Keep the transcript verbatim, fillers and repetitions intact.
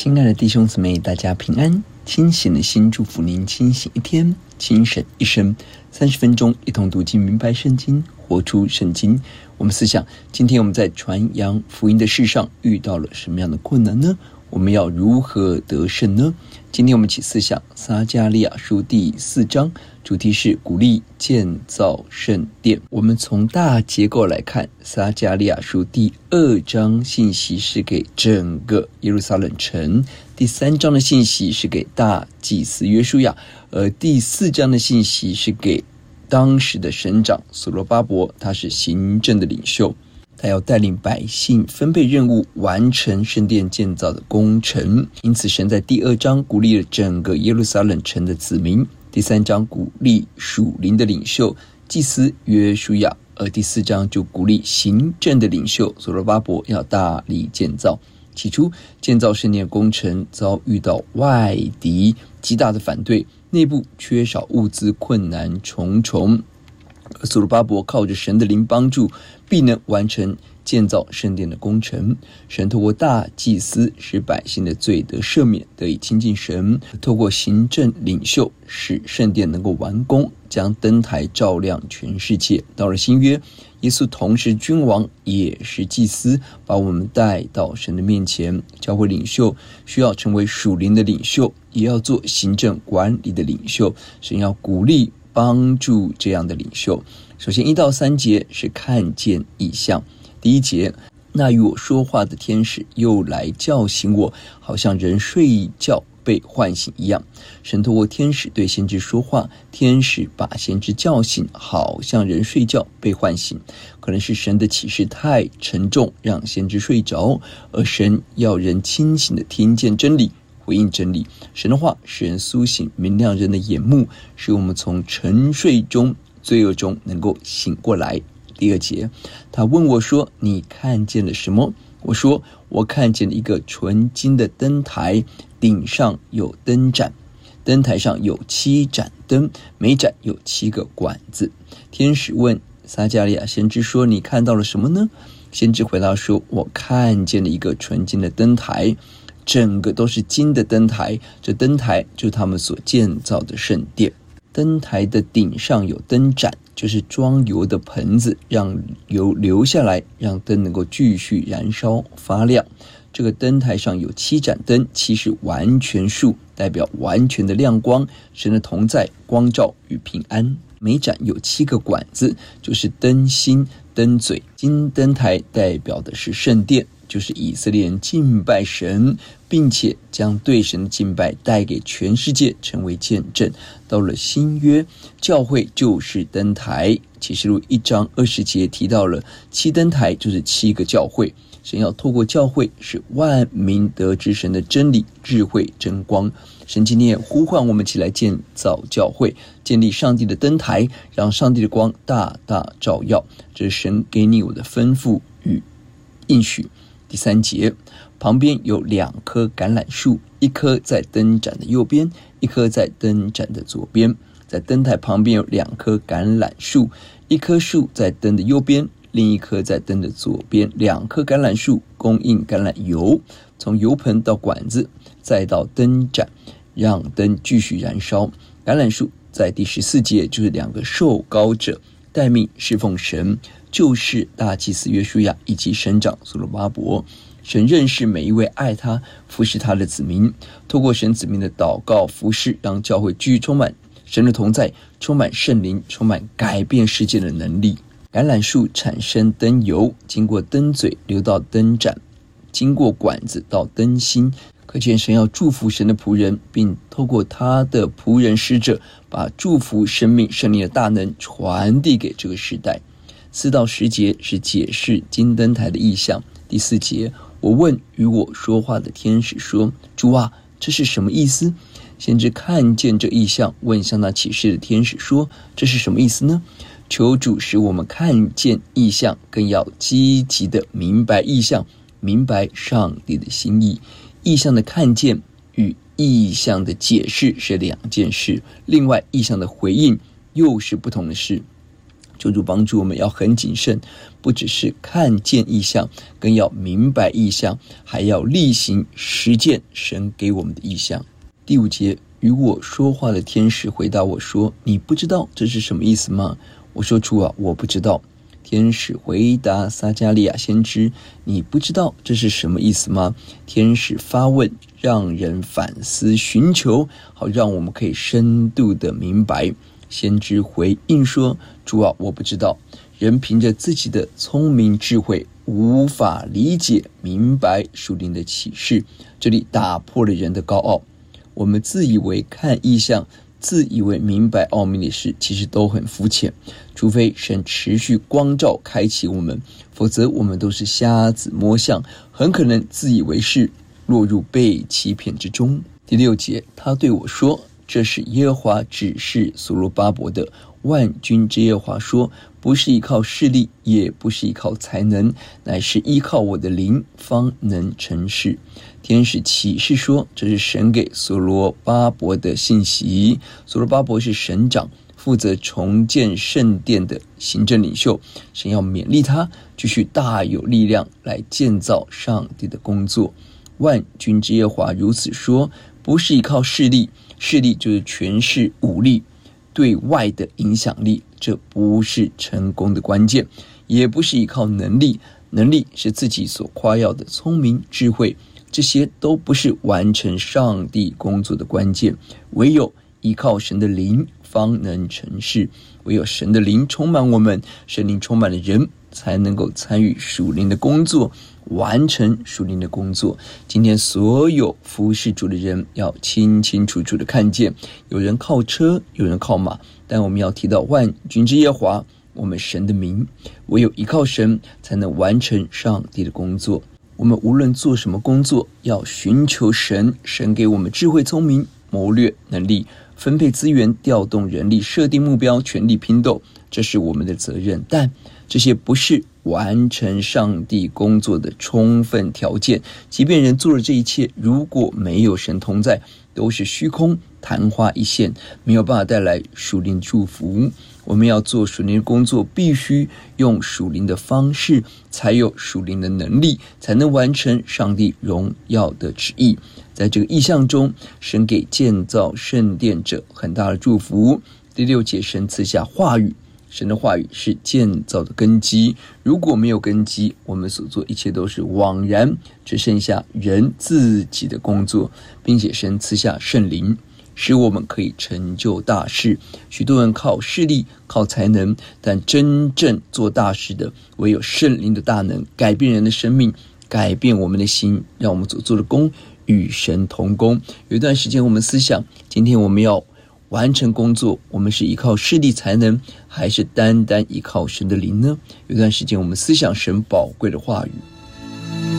亲爱的弟兄姊妹，大家平安。清醒的心祝福您清醒一天，精神一生。三十分钟一同读经明白圣经，活出圣经。我们思想，今天我们在传扬福音的事上遇到了什么样的困难呢？我们要如何得胜呢？今天我们一起思想撒迦利亚书第四章，主题是鼓励建造圣殿。我们从大结构来看，撒迦利亚书第二章信息是给整个耶路撒冷城，第三章的信息是给大祭司约书亚，而第四章的信息是给当时的省长所罗巴伯，他是行政的领袖，他要带领百姓分配任务，完成圣殿建造的工程。因此神在第二章鼓励了整个耶路撒冷城的子民，第三章鼓励属灵的领袖祭司约书亚，而第四章就鼓励行政的领袖所罗巴伯要大力建造。起初建造圣殿工程遭遇到外敌极大的反对，内部缺少物资，困难重重。而所罗巴伯靠着神的灵帮助，必能完成建造圣殿的工程。神透过大祭司使百姓的罪得赦免，得以亲近神；透过行政领袖使圣殿能够完工，将灯台照亮全世界。到了新约，耶稣同时君王也是祭司，把我们带到神的面前。教会领袖需要成为属灵的领袖，也要做行政管理的领袖。神要鼓励帮助这样的领袖。首先一到三节是看见异象。第一节，那与我说话的天使又来叫醒我，好像人睡觉被唤醒一样。神透过天使对先知说话，天使把先知叫醒，好像人睡觉被唤醒。可能是神的启示太沉重，让先知睡着，而神要人清醒的听见真理，回应真理。神的话使人苏醒，明亮人的眼目，使我们从沉睡中罪恶中能够醒过来。第二节，他问我说，你看见了什么？我说，我看见了一个纯金的灯台，顶上有灯盏，灯台上有七盏灯，每盏有七个管子。天使问撒迦利亚先知说，你看到了什么呢？先知回答说，我看见了一个纯金的灯台，整个都是金的灯台，这灯台就是他们所建造的圣殿。灯台的顶上有灯盏，就是装油的盆子，让油流下来，让灯能够继续燃烧发亮。这个灯台上有七盏灯，七是完全数，代表完全的亮光，神的同在，光照与平安。每盏有七个管子，就是灯芯、灯嘴。金灯台代表的是圣殿，就是以色列人敬拜神，并且将对神的敬拜带给全世界，成为见证。到了新约，教会就是灯台。启示录一章二十节提到了七灯台，就是七个教会。神要透过教会使万民得知神的真理、智慧、真光。神今天也呼唤我们起来建造教会，建立上帝的灯台，让上帝的光大大照耀。这是神给你我的吩咐与应许。第三节，旁边有两棵橄榄树，一棵在灯盏的右边，一棵在灯盏的左边。在灯台旁边有两棵橄榄树，一棵树在灯的右边，另一棵在灯的左边。两棵橄榄树供应橄榄油，从油盆到管子，再到灯盏，让灯继续燃烧。橄榄树在第十四节就是两个受膏者，待命侍奉神，就是大祭司约书亚以及省长所罗巴伯。神认识每一位爱他、服侍他的子民，透过神子民的祷告服侍，让教会继续充满神的同在，充满圣灵，充满改变世界的能力。橄榄树产生灯油，经过灯嘴流到灯盏，经过管子到灯芯。可见神要祝福神的仆人，并透过他的仆人使者，把祝福生命圣灵的大能传递给这个时代。四到十节是解释金灯台的意象。第四节，我问与我说话的天使说，主啊，这是什么意思？先知看见这异象，问向他启示的天使说，这是什么意思呢？求主使我们看见异象，更要积极的明白异象，明白上帝的心意。异象的看见与异象的解释是两件事，另外异象的回应又是不同的事。 求主帮助我们要很谨慎，不只是看见异象，更要明白异象，还要例行实践神给我们的异象。第五节，与我说话的天使回答我说，你不知道这是什么意思吗？我说主啊，我不知道。天使回答撒迦利亚先知，你不知道这是什么意思吗？天使发问，让人反思寻求，好让我们可以深度的明白。先知回应说，主啊，我不知道。人凭着自己的聪明智慧无法理解明白属灵的启示，这里打破了人的高傲。我们自以为看异象，自以为明白奥秘的事，其实都很肤浅，除非神持续光照开启我们，否则我们都是瞎子摸象，很可能自以为是，落入被欺骗之中。第六节，他对我说，这是耶和华指示所罗巴伯的。万军之耶和华说，不是依靠势力，也不是依靠才能，乃是依靠我的灵，方能成事。天使启示说，这是神给所罗巴伯的信息。所罗巴伯是省长，负责重建圣殿的行政领袖，神要勉励他继续大有力量来建造上帝的工作。万军之耶和华如此说，不是依靠势力，势力就是权势武力，对外的影响力，这不是成功的关键，也不是依靠能力，能力是自己所夸耀的聪明智慧，这些都不是完成上帝工作的关键，唯有依靠神的灵方能成事，唯有神的灵充满我们，神灵充满了人，才能够参与属灵的工作，完成属灵的工作。今天所有服侍主的人要清清楚楚的看见，有人靠车，有人靠马，但我们要提到万军之耶和华，我们神的名，唯有依靠神才能完成上帝的工作。我们无论做什么工作，要寻求神，神给我们智慧聪明谋略能力，分配资源，调动人力，设定目标，全力拼斗，这是我们的责任。但这些不是完成上帝工作的充分条件，即便人做了这一切，如果没有神同在，都是虚空，昙花一现，没有办法带来属灵祝福。我们要做属灵的工作，必须用属灵的方式，才有属灵的能力，才能完成上帝荣耀的旨意。在这个意象中，神给建造圣殿者很大的祝福。第六节，神赐下话语，神的话语是建造的根基，如果没有根基，我们所做一切都是枉然，只剩下人自己的工作，并且神赐下圣灵，使我们可以成就大事。许多人靠势力，靠才能，但真正做大事的，唯有圣灵的大能，改变人的生命，改变我们的心，让我们所做的工与神同工。有一段时间我们思想，今天我们要完成工作，我们是依靠势力才能，还是单单依靠神的灵呢？有段时间我们思想神宝贵的话语。